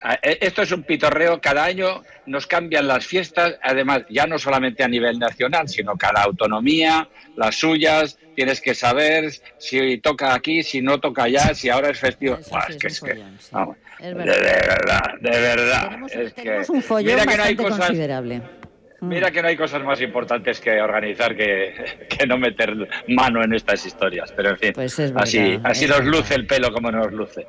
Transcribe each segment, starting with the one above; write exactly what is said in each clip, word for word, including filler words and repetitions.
Esto es un pitorreo, cada año nos cambian las fiestas, además ya no solamente a nivel nacional, sino cada autonomía, las suyas, tienes que saber si toca aquí, si no toca allá, si ahora es festivo. Eso Buah, sí es es que un es que, follón, sí. vamos, Es de, verdad. de verdad, de verdad, Tenemos, es tenemos que un follón mira que no hay bastante cosas, considerable. mira que no hay cosas más importantes que organizar que, que no meter mano en estas historias, pero en fin, Pues es así, verdad, así es nos verdad. luce el pelo como nos luce.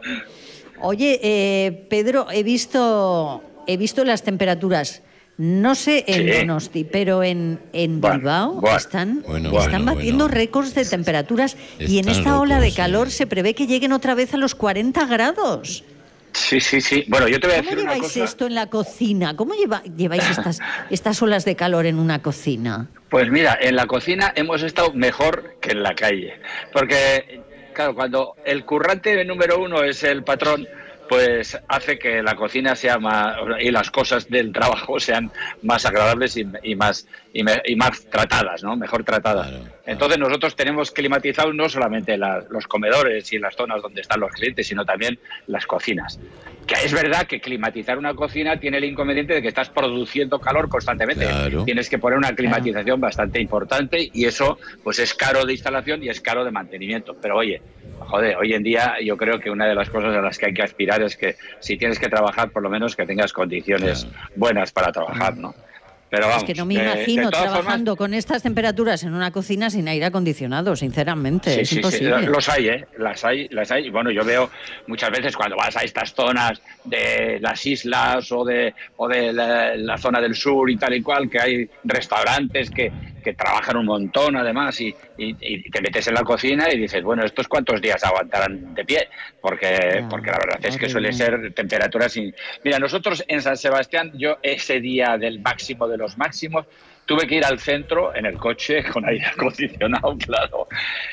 Oye, eh, Pedro, he visto, he visto las temperaturas. No sé en Sí, Donosti, pero en, en bueno, Bilbao bueno, están, Bueno, están bueno, batiendo bueno. récords de temperaturas y en Están esta ola de locos, calor sí. se prevé que lleguen otra vez a los cuarenta grados. sí, sí, sí. Bueno, yo te voy a ¿Cómo decir una lleváis cosa. esto en la cocina? ¿Cómo lleva- lleváis estas, estas olas de calor en una cocina? Pues mira, en la cocina hemos estado mejor que en la calle. Porque, claro, cuando el currante número uno es el patrón, pues hace que la cocina sea más, y las cosas del trabajo sean más agradables y, y más y, me, y más tratadas, ¿no? Mejor tratadas. Claro, claro. Entonces nosotros tenemos climatizados no solamente la, los comedores y las zonas donde están los clientes, sino también las cocinas. Que es verdad que climatizar una cocina tiene el inconveniente de que estás produciendo calor constantemente. Claro. Tienes que poner una climatización bastante importante y eso pues es caro de instalación y es caro de mantenimiento. Pero oye, joder, hoy en día yo creo que una de las cosas a las que hay que aspirar es que si tienes que trabajar, por lo menos que tengas condiciones Claro. buenas para trabajar, ¿no? Pero vamos, Es que no me eh, imagino de todas trabajando formas, con estas temperaturas en una cocina sin aire acondicionado, sinceramente. sí, es sí, sí, imposible. los hay, ¿eh? Las hay, las hay. Bueno, yo veo muchas veces cuando vas a estas zonas de las islas o de, o de la, la zona del sur y tal y cual, que hay restaurantes que, que trabajan un montón además y, y, y te metes en la cocina y dices, bueno, ¿estos cuántos días aguantarán de pie? Porque, Ya, porque la verdad es que horrible. suele ser temperaturas... Sin... Mira, nosotros en San Sebastián, yo ese día del máximo de los máximos, tuve que ir al centro en el coche con aire acondicionado, claro.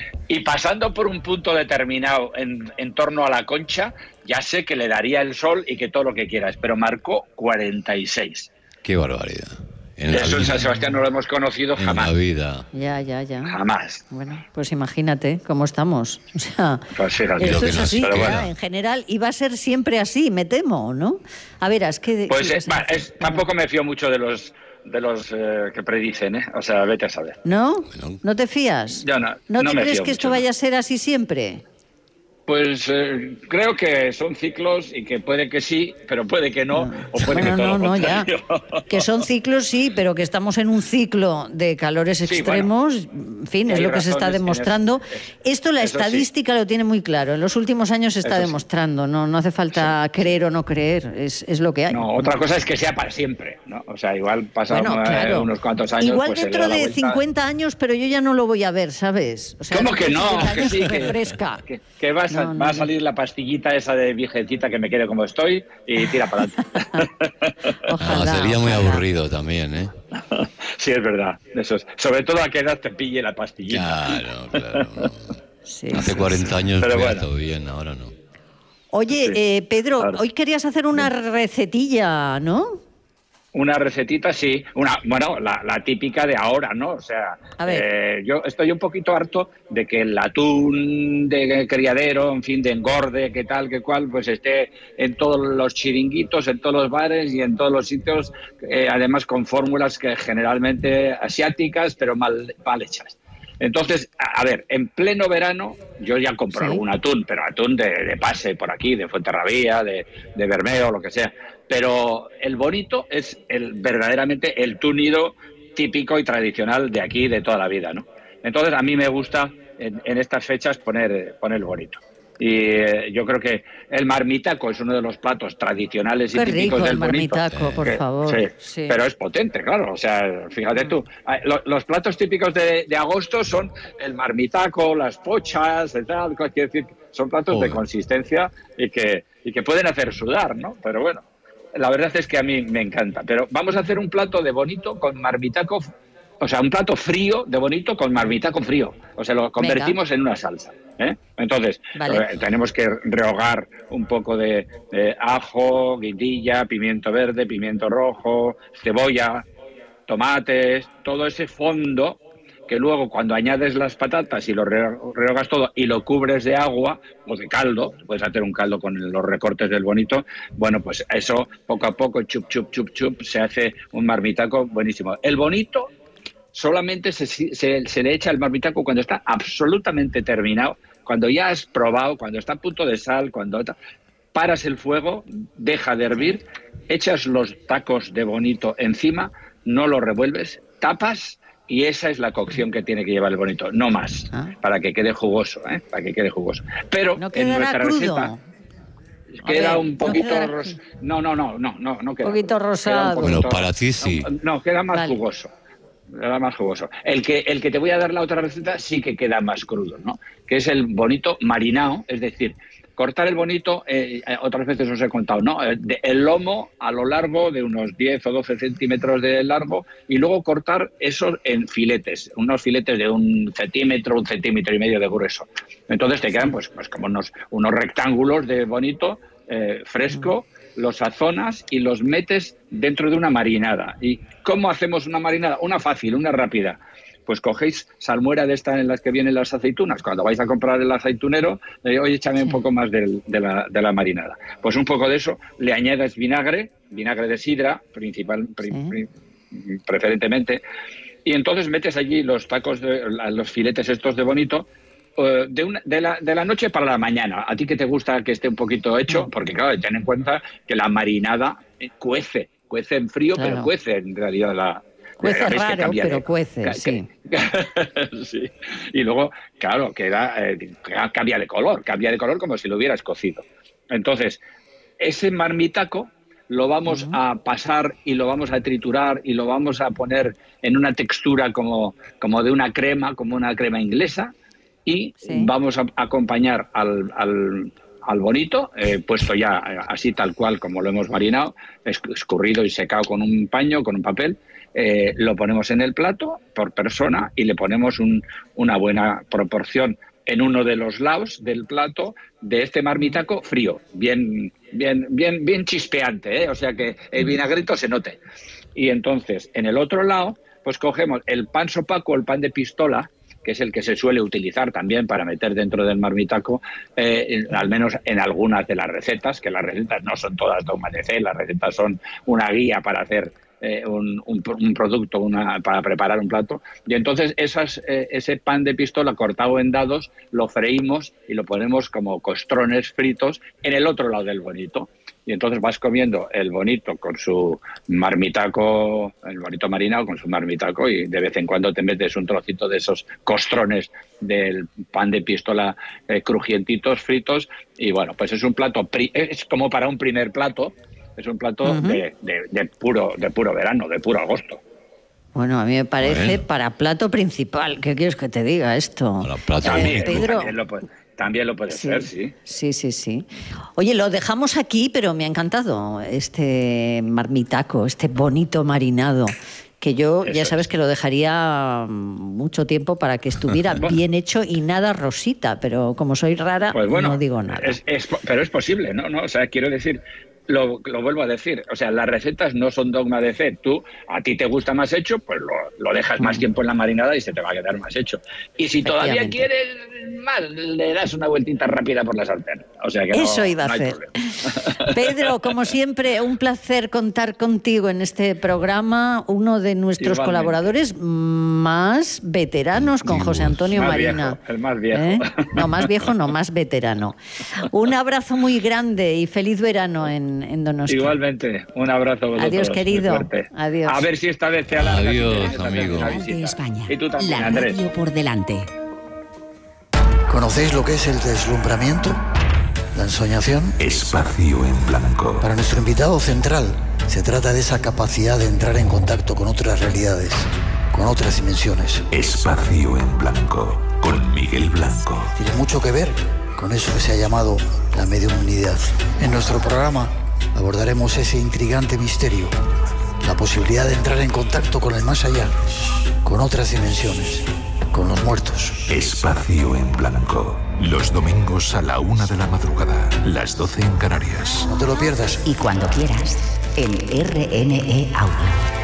Y pasando por un punto determinado en, en torno a la Concha, ya sé que le daría el sol y que todo lo que quieras, pero marcó cuarenta y seis. Qué barbaridad. En la Eso en vida. San Sebastián no lo hemos conocido En jamás. la vida. Ya, ya, ya. Jamás. Bueno, pues imagínate cómo estamos. O sea, Pues fíjate. eso Lo que es nos así, queda. ya, en general, y va a ser siempre así, me temo, ¿no? A ver, es que... Pues ¿qué eh, ibas a va, decir? es, tampoco me fío mucho de los de los eh, que predicen, ¿eh? O sea, vete a saber. ¿No? Bueno. ¿No te fías? Yo no- ¿No no te me crees fío que esto mucho, no. vaya a ser así siempre? Pues eh, creo que son ciclos y que puede que sí, pero puede que no, o puede Bueno, que todo no, lo no, ya. contrario. Que son ciclos, sí, pero que estamos en un ciclo de calores Sí, extremos, en fin, y es hay lo que se está razones en demostrando. eso. Esto la Eso sí. estadística lo tiene muy claro. En los últimos años se está Eso sí. demostrando, no, no hace falta creer o no creer, es, es lo que hay. No, otra cosa es que sea para siempre, ¿no? O sea, igual pasan Bueno, eh, claro. unos cuantos años. Igual pues se le dentro da la de vuelta. cincuenta años, pero yo ya no lo voy a ver, ¿sabes? O sea, ¿Cómo que dentro de no? cincuenta Que años sí, que, refresca. que, que va, a, No, no, va a no. salir la pastillita esa de virgencita que me quede como estoy y tira para adelante. Ojalá, Ah, sería muy ojalá. aburrido también, ¿eh? Sí, es verdad. Eso es. Sobre todo a qué edad te pille la pastillita. Claro, claro. Sí, Hace sí, cuarenta sí. años Pero fue bueno. todo bien, ahora no. Oye, Sí, eh, Pedro, claro. hoy querías hacer una recetilla, ¿no? Una recetita, sí. Una, bueno, la, la típica de ahora, ¿no? O sea, A ver. eh, yo estoy un poquito harto de que el atún de criadero, en fin, de engorde, que tal, que cual, pues esté en todos los chiringuitos, en todos los bares y en todos los sitios, eh, además con fórmulas que generalmente asiáticas, pero mal, mal hechas. Entonces, a, a ver, en pleno verano yo ya compro Sí. algún atún, pero atún de, de pase por aquí, de Fuenterrabía, de, de Bermeo, lo que sea. Pero el bonito es el verdaderamente el túnido típico y tradicional de aquí, de toda la vida, ¿no? Entonces, a mí me gusta en, en estas fechas poner, poner el bonito. Y eh, yo creo que el marmitaco es uno de los platos tradicionales y Qué típicos rico del el bonito. marmitaco, por Que- favor. sí, Sí. pero es potente, claro. O sea, fíjate tú, ah, lo- los platos típicos de, de agosto son el marmitaco, las pochas, y tal. Quiero decir, son platos Joder. de consistencia y que, y que pueden hacer sudar, ¿no? Pero bueno, la verdad es que a mí me encanta. Pero vamos a hacer un plato de bonito con marmitaco, o sea, un plato frío de bonito con marmitaco frío. O sea, lo convertimos en una salsa, ¿eh? Entonces, Vale. eh, tenemos que rehogar un poco de, de ajo, guindilla, pimiento verde, pimiento rojo, cebolla, tomates, todo ese fondo que luego cuando añades las patatas y lo rehogas todo y lo cubres de agua o de caldo, puedes hacer un caldo con los recortes del bonito, bueno, pues eso poco a poco, chup, chup, chup, chup, se hace un marmitaco buenísimo. El bonito solamente se, se, se le echa el marmitaco cuando está absolutamente terminado, cuando ya has probado, cuando está a punto de sal, cuando paras el fuego, deja de hervir, echas los tacos de bonito encima, no lo revuelves, tapas y esa es la cocción que tiene que llevar el bonito, no más, ¿Ah? para que quede jugoso, ¿eh? para que quede jugoso. Pero ¿No en nuestra crudo? receta queda ver, un poquito no, ros... no, no, no, no, no, no queda. Un poquito rosado. Un poquito... Bueno, para ti sí. No, no queda más vale. jugoso. Queda más jugoso. El que, el que te voy a dar la otra receta sí que queda más crudo, ¿no? Que es el bonito marinado, es decir, cortar el bonito, eh, otras veces os he contado, ¿no? De, el lomo a lo largo de unos diez o doce centímetros de largo y luego cortar eso en filetes, unos filetes de un centímetro, un centímetro y medio de grueso. Entonces te quedan pues, pues como unos, unos rectángulos de bonito, eh, fresco, los sazonas y los metes dentro de una marinada. ¿Y cómo hacemos una marinada? Una fácil, una rápida. Pues cogéis salmuera de esta en las que vienen las aceitunas. Cuando vais a comprar el aceitunero, eh, oye, échame un poco más del, de, la, de la marinada. Pues un poco de eso, le añades vinagre, vinagre de sidra, principal, pre, pre, preferentemente, y entonces metes allí los tacos, de, los filetes estos de bonito, De, una, de, la, de la noche para la mañana. A ti que te gusta que esté un poquito hecho, porque claro, ten en cuenta que la marinada cuece, cuece en frío, claro. pero cuece en realidad la... Cuece la raro, pero de, cuece, que, sí. Que, sí. Y luego, claro, queda, eh, cambia de color, cambia de color como si lo hubieras cocido. Entonces, ese marmitaco lo vamos uh-huh. a pasar y lo vamos a triturar y lo vamos a poner en una textura como, como de una crema, como una crema inglesa, y sí. vamos a acompañar al, al, al bonito, eh, puesto ya así tal cual como lo hemos marinado, escurrido y secado con un paño, con un papel, eh, lo ponemos en el plato por persona y le ponemos un, una buena proporción en uno de los lados del plato de este marmitaco frío, bien, bien, bien, bien chispeante, ¿eh? O sea que el vinagrito se note. Y entonces, en el otro lado, pues cogemos el pan sopaco, el pan de pistola, que es el que se suele utilizar también para meter dentro del marmitaco, eh, al menos en algunas de las recetas, que las recetas no son todas dogma de fe, las recetas son una guía para hacer eh, un, un, un producto, una, para preparar un plato. Y entonces esas, eh, ese pan de pistola cortado en dados lo freímos y lo ponemos como costrones fritos en el otro lado del bonito. Y entonces vas comiendo el bonito con su marmitaco, el bonito marinado con su marmitaco, y de vez en cuando te metes un trocito de esos costrones del pan de pistola eh, crujientitos, fritos, y bueno, pues es un plato, pri- es como para un primer plato, es un plato uh-huh. de, de, de, puro, de puro verano, de puro agosto. Bueno, a mí me parece Bueno. para plato principal. ¿Qué quieres que te diga esto? Para plato También, Eh, Pedro. también lo puede, también lo puede Sí. ser, sí. Sí, sí, sí. Oye, lo dejamos aquí, pero me ha encantado este marmitaco, este bonito marinado, que yo Eso ya sabes es. que lo dejaría mucho tiempo para que estuviera bien hecho y nada rosita, pero como soy rara, Pues bueno, no digo nada. Es, es, pero es posible, ¿no? ¿no? O sea, quiero decir, lo, lo vuelvo a decir, o sea, las recetas no son dogma de fe. Tú, a ti te gusta más hecho, pues lo, lo dejas más tiempo en la marinada y se te va a quedar más hecho. Y si todavía Efectivamente. quieres más, le das una vueltita rápida por la sartén. O sea que no, Eso iba a no hay hacer. problema. Pedro, como siempre, un placer contar contigo en este programa, uno de nuestros Igualmente. colaboradores más veteranos con José Antonio Más Marina. viejo, el más viejo. ¿Eh? No, más viejo, no, más veterano. Un abrazo muy grande y feliz verano en, en Donosti. Igualmente, un abrazo a vosotros. Adiós, querido. Muy fuerte. Adiós. A ver si esta vez te alargas. Adiós, y te vienes a hacer amigo. una de visita. España. Y tú también, La Andrés. radio por delante. ¿Conocéis lo que es el deslumbramiento? ¿La ensoñación? Espacio en blanco. Para nuestro invitado central, se trata de esa capacidad de entrar en contacto con otras realidades, con otras dimensiones. Espacio en blanco. Con Miguel Blanco. Tiene mucho que ver con eso que se ha llamado la mediunidad. En nuestro programa abordaremos ese intrigante misterio, la posibilidad de entrar en contacto con el más allá, con otras dimensiones, con los muertos. Espacio en blanco. Los domingos a la una de la madrugada, las doce en Canarias. No te lo pierdas. Y cuando quieras, en R N E Audio.